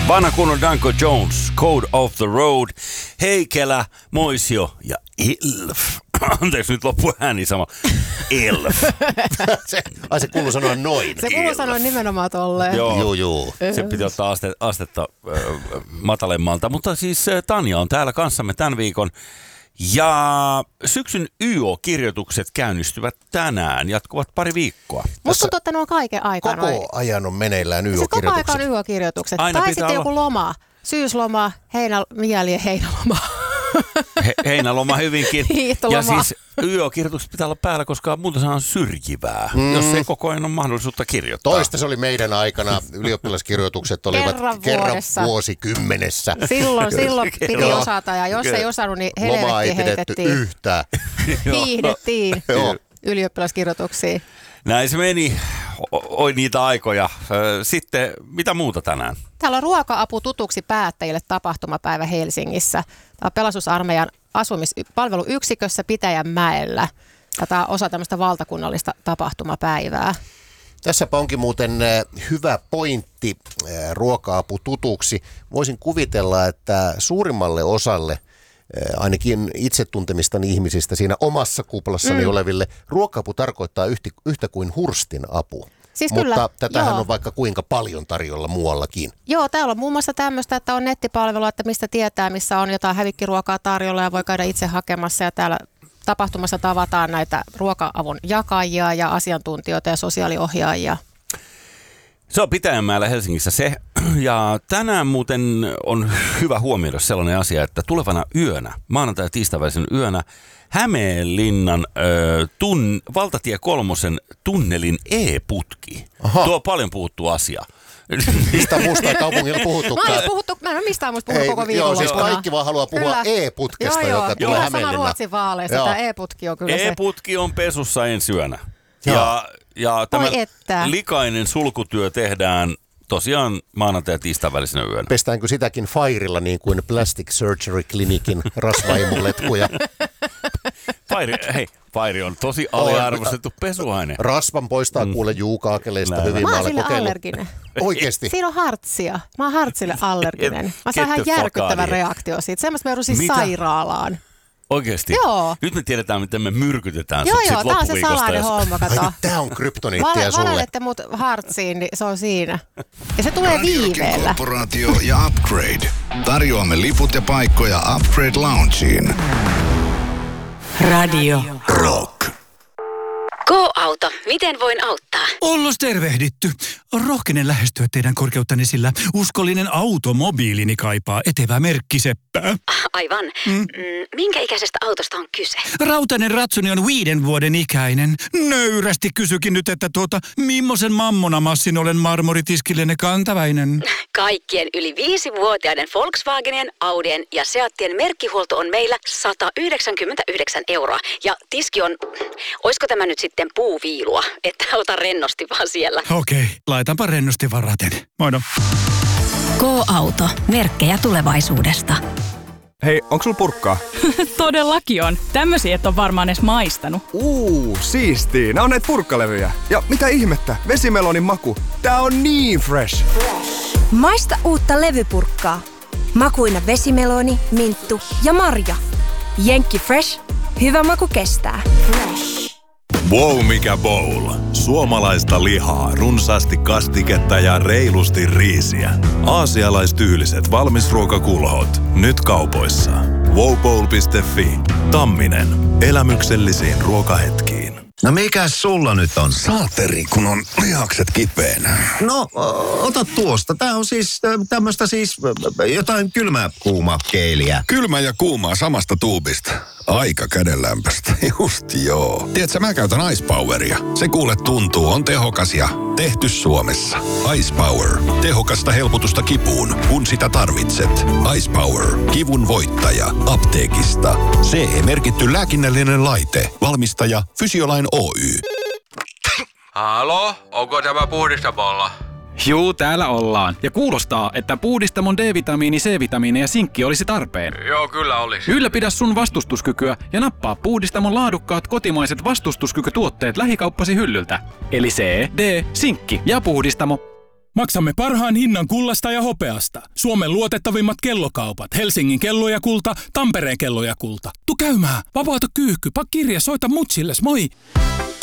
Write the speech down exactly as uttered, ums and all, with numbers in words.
Vanha kunnon Danko Jones, Code of the Road, Heikelä, Moisio ja Elf. Anteeksi, nyt loppu ääni sama. Elf. se, ai se kuuluu sanoa noin. Se kuuluu sanoa nimenomaan tolleen. Joo, joo, joo. Se piti ottaa aste, astetta äh, matalemmalta. Mutta siis äh, Tanja on täällä kanssamme tämän viikon. Ja syksyn Y O-kirjoitukset käynnistyvät tänään, jatkuvat pari viikkoa. Musta tuntuu, että ne on kaiken aikaa. Koko noin. Ajan on meneillään Y O-kirjoitukset. Se koko ajan on Y O-kirjoitukset. Aina tai pitää sitten olla... joku loma, syysloma, heinä, mieli ja heinäloma. He, heinäloma hyvinkin. Hiihtoloma. Ja siis Y O-kirjoitukset pitää olla päällä, koska muuten se on syrjivää, mm. jos ei koko ajan ole mahdollisuutta kirjoittaa. Toista se oli meidän aikana. Ylioppilaskirjoitukset olivat kerran, kerran vuosikymmenessä. Silloin, silloin piti osata ja jos ei osannut, niin helvettiin heitettiin. Yhtään. Hiihdettiin ylioppilaskirjoituksiin. Näin se meni. Oi niitä aikoja. Sitten mitä muuta tänään? Täällä on ruoka-apu tutuksi päättäjille tapahtumapäivä Helsingissä. Tämä on pelastusarmeijan asumispalveluyksikössä Pitäjänmäellä. Tämä on osa tämmöistä valtakunnallista tapahtumapäivää. Tässäpä onkin muuten hyvä pointti ruoka-apu tutuksi. Voisin kuvitella, että suurimmalle osalle ainakin itse tuntemistani ihmisistä siinä omassa kuplassani mm. oleville ruoka-apu tarkoittaa yhtä, yhtä kuin hurstin apu. Siis Mutta kyllä, tätähän joo. on vaikka kuinka paljon tarjolla muuallakin. Joo, täällä on muun muassa tämmöistä, että on nettipalvelua, että mistä tietää, missä on jotain hävikkiruokaa tarjolla ja voi käydä itse hakemassa. Ja täällä tapahtumassa tavataan näitä ruoka-avun jakajia ja asiantuntijoita ja sosiaaliohjaajia. Se on Pitäjänmäellä Helsingissä se. Ja tänään muuten on hyvä huomioida sellainen asia, että tulevana yönä, maanantai- ja tiistaväisen yönä, Hämeenlinnan ö, tun, valtatie kolmosen tunnelin E-putki. Aha. Tuo on paljon puhuttu asia. Mistä muusta kaupungilla puhuttukaan? Mä en, puhuttu, mä en ole mistään muusta puhunut koko viikonloppuna. Joo, siis kaikki vaan haluaa puhua kyllä. E-putkesta, joo, joka joo. tulee Hämeenlinnaan. Sama Ruotsin vaaleista, tämä E-putki on kyllä E-putki se. E-putki on pesussa ensi yönä. Ja, ja tämä likainen sulkutyö tehdään tosiaan maanantai- ja tiistain välisenä yönä. Pestäänkö sitäkin Fairilla niin kuin Plastic Surgery Clinicin rasvaimuletkuja? Fairi, hei, Fairi on tosi aliarvostettu pesuaine. Rasvan poistaa mm. kuule juuka-akeleista hyvin. Mä oon sille allerginen. Oikeesti? Siinä on hartsia. Mä oon hartsille allerginen. Mä saan ihan järkyttävän reaktio siitä. Semmoista mä jouduin siis sairaalaan. Oikeesti? Joo. Nyt me tiedetään, miten me myrkytetään joo, sut joo, sit loppuviikosta. Joo, joo, tää on se salainen homma, kato. Ai, tää on kryptoniittia Val- sulle. Valelette mut hartsiin, niin se on siinä. Ja se tulee viiveellä. Korporaatio ja Upgrade. Tarjoamme liput ja paikkoja Upgrade Loungeen. Radio Rock. Go-auto, miten voin auttaa? Ollos tervehditty. Rohkenen lähestyä teidän korkeuttani, sillä uskollinen automobiilini kaipaa etevää merkkiseppää. Aivan. Mm. Mm, minkä ikäisestä autosta on kyse? Rautainen ratsuni on viiden vuoden ikäinen. Nöyrästi kysykin nyt, että tuota, millaisen mammonamassin olen marmoritiskillenne kantaväinen? Kaikkien yli viisivuotiaiden Volkswagenien, Audien ja Seattien merkkihuolto on meillä sata yhdeksänkymmentäyhdeksän euroa. Ja tiski on, oisko tämä nyt sitten puuviilua, että ota rennosti vaan siellä. Okei, okay, laitanpa rennosti varaten. Moino. Go-auto. Merkkejä tulevaisuudesta. Hei, onko sulla purkkaa? Todellakin on. Tämmöisiä et ole varmaan edes maistanut. Uuu, siistii. Nää on näitä purkkalevyjä. Ja mitä ihmettä? Vesimelonin maku. Tää on niin fresh. fresh. Maista uutta levypurkkaa. Makuina vesimeloni, minttu ja marja. Jenkki Fresh. Hyvä maku kestää. Fresh. Wow, mikä bowl. Suomalaista lihaa, runsaasti kastiketta ja reilusti riisiä. Aasialaistyyliset valmisruokakulhot. Nyt kaupoissa. wow bowl piste fi. Tamminen. Elämyksellisiin ruokahetkiin. No mikäs sulla nyt on? Saateri, kun on lihakset kipeänä. No, ota tuosta. Tää on siis tämmöstä siis jotain kylmää kuuma keiliä. Kylmä ja kuumaa samasta tuubista. Aika kädenlämpöistä. Just joo. Tiedätkö, mä käytän Ice Poweria. Se kuule tuntuu, on tehokas ja tehty Suomessa. Ice Power. Tehokasta helpotusta kipuun, kun sitä tarvitset. Ice Power. Kivun voittaja. Apteekista. C E-merkitty lääkinnällinen laite. Valmistaja Fysiolain Oy. Halo, onko tämä puhdistamolla? Juu, täällä ollaan. Ja kuulostaa, että puhdistamon D-vitamiini, C-vitamiini ja sinkki olisi tarpeen. Joo, kyllä olisi. Ylläpidä sun vastustuskykyä ja nappaa puhdistamon laadukkaat kotimaiset vastustuskykytuotteet lähikauppasi hyllyltä. Eli C, D, sinkki ja puhdistamo. Maksamme parhaan hinnan kullasta ja hopeasta. Suomen luotettavimmat kellokaupat. Helsingin kello ja kulta, Tampereen kello ja kulta. Tu käymään. Vapaata kyyhky. Pak kirja, soita mutsilles. Moi!